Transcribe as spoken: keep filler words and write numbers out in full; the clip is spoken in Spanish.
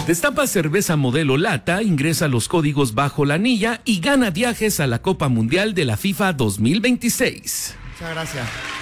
Destapa cerveza modelo lata, ingresa los códigos bajo la anilla y gana viajes a la Copa Mundial de la FIFA dos mil veintiséis. Muchas gracias.